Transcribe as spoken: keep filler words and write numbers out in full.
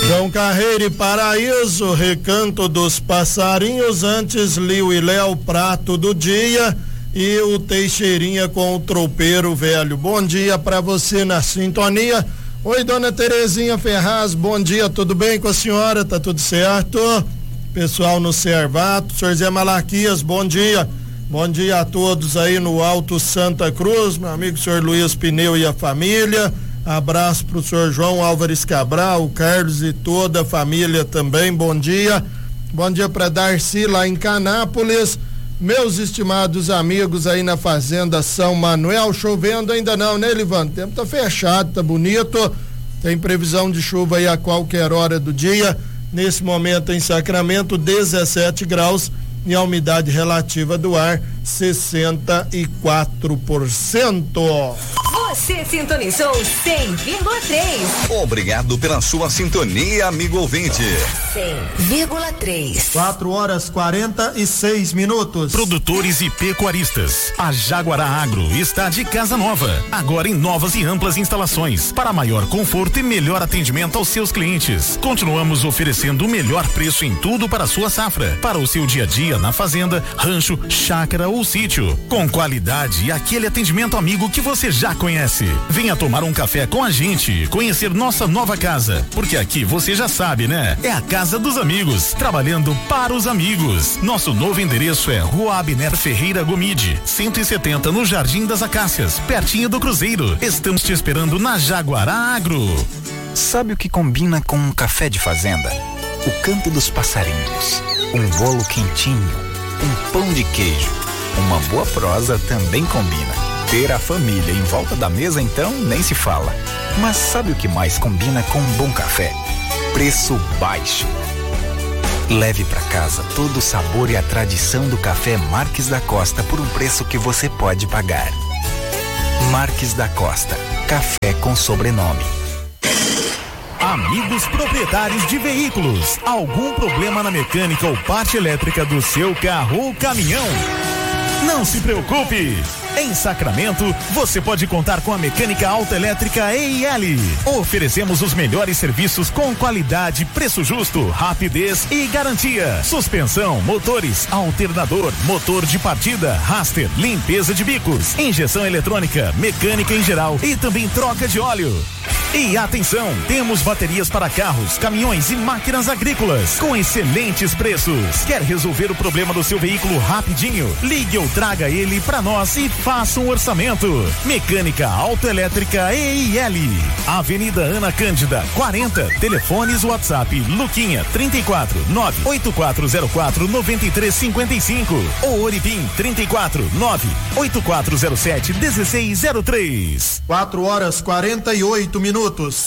João Carreiro e Paraíso, Recanto dos Passarinhos, antes Liu e Léo, Prato do Dia, e o Teixeirinha com o Tropeiro Velho. Bom dia para você na sintonia. Oi, dona Terezinha Ferraz, bom dia, tudo bem com a senhora? Tá tudo certo? Pessoal no Servato, senhor Zé Malaquias, bom dia. Bom dia a todos aí no Alto Santa Cruz, meu amigo senhor Luiz Pneu e a família. Abraço pro senhor João Álvares Cabral, o Carlos e toda a família também, bom dia. Bom dia para Darcy lá em Canápolis. Meus estimados amigos aí na Fazenda São Manuel, chovendo ainda não, né, Livan? O tempo tá fechado, tá bonito. Tem previsão de chuva aí a qualquer hora do dia. Nesse momento em Sacramento, dezessete graus e a umidade relativa do ar sessenta e quatro por cento. Você sintonizou cem vírgula três. Obrigado pela sua sintonia, amigo ouvinte. cem vírgula três. quatro horas quarenta e seis minutos. Produtores e pecuaristas. A Jaguará Agro está de casa nova, agora em novas e amplas instalações, para maior conforto e melhor atendimento aos seus clientes. Continuamos oferecendo o melhor preço em tudo para a sua safra, para o seu dia a dia na fazenda, rancho, chácara ou sítio, com qualidade e aquele atendimento amigo que você já conhece. Venha tomar um café com a gente, conhecer nossa nova casa, porque aqui você já sabe, né? É a casa dos amigos, trabalhando para os amigos. Nosso novo endereço é Rua Abner Ferreira Gomide, cento e setenta, no Jardim das Acácias, pertinho do Cruzeiro. Estamos te esperando na Jaguará Agro. Sabe o que combina com um café de fazenda? O canto dos passarinhos, um bolo quentinho, um pão de queijo, uma boa prosa também combina. Ter a família em volta da mesa, então, nem se fala. Mas sabe o que mais combina com um bom café? Preço baixo. Leve para casa todo o sabor e a tradição do café Marques da Costa por um preço que você pode pagar. Marques da Costa, café com sobrenome. Amigos proprietários de veículos, algum problema na mecânica ou parte elétrica do seu carro ou caminhão? Não se preocupe! Em Sacramento, você pode contar com a Mecânica Autoelétrica E I L. Oferecemos os melhores serviços com qualidade, preço justo, rapidez e garantia. Suspensão, motores, alternador, motor de partida, raster, limpeza de bicos, injeção eletrônica, mecânica em geral e também troca de óleo. E atenção, temos baterias para carros, caminhões e máquinas agrícolas com excelentes preços. Quer resolver o problema do seu veículo rapidinho? Ligue ou traga ele para nós e faça um orçamento. Mecânica Autoelétrica E I L. Avenida Ana Cândida, quarenta. Telefones WhatsApp Luquinha trinta e quatro, nove oito quatro zero quatro nove três cinco cinco ou Oribim trinta e quatro, nove oito quatro zero sete um seis zero três. quatro horas quarenta e oito minutos.